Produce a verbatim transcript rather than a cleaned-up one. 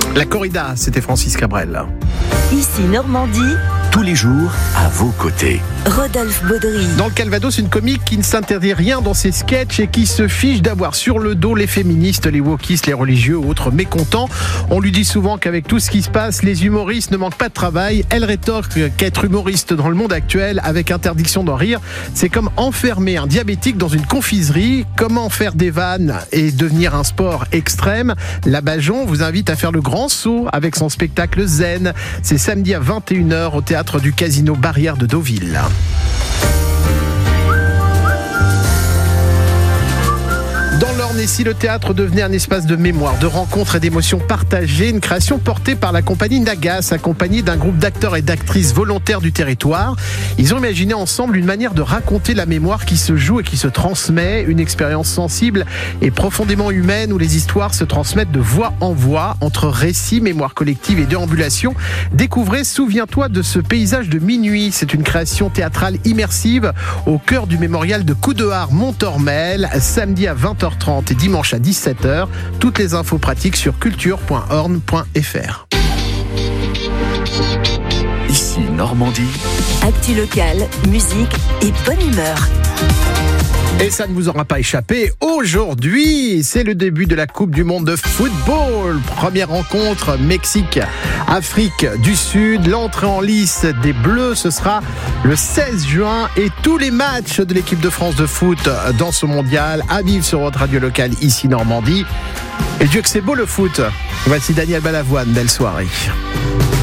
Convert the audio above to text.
La corrida, c'était Francis Cabrel. Ici Normandie, tous les jours à vos côtés. Rodolphe Baudry. Dans le Calvados, une comique qui ne s'interdit rien dans ses sketchs et qui se fiche d'avoir sur le dos les féministes, les wokistes, les religieux ou autres mécontents. On lui dit souvent qu'avec tout ce qui se passe, les humoristes ne manquent pas de travail. Elle rétorque qu'être humoriste dans le monde actuel, avec interdiction d'en rire, c'est comme enfermer un diabétique dans une confiserie. Comment faire des vannes et devenir un sport extrême? La Bajon vous invite à faire le grand saut avec son spectacle Zen. C'est samedi à vingt et une heures au théâtre du Casino Barrière de Deauville. Dans l'Orne, et si le théâtre devenait un espace de mémoire, de rencontres et d'émotions partagées, une création portée par la compagnie Nagas, accompagnée d'un groupe d'acteurs et d'actrices volontaires du territoire. Ils ont imaginé ensemble une manière de raconter la mémoire qui se joue et qui se transmet, une expérience sensible et profondément humaine où les histoires se transmettent de voix en voix, entre récits, mémoire collective et déambulation. Découvrez Souviens-toi de ce paysage de minuit. C'est une création théâtrale immersive au cœur du mémorial de Coudehard Montormel, samedi à vingt heures trente et dimanche à dix-sept heures. Toutes les infos pratiques sur culture point orne point f r. Ici Normandie. Actu locale, musique et bonne humeur. Et ça ne vous aura pas échappé. Aujourd'hui, c'est le début de la Coupe du Monde de football. Première rencontre, Mexique, Afrique du Sud. L'entrée en lice des Bleus, ce sera le seize juin. Et tous les matchs de l'équipe de France de foot dans ce mondial à vivre sur votre radio locale, ici Normandie. Et Dieu que c'est beau le foot. Voici Daniel Balavoine, belle soirée.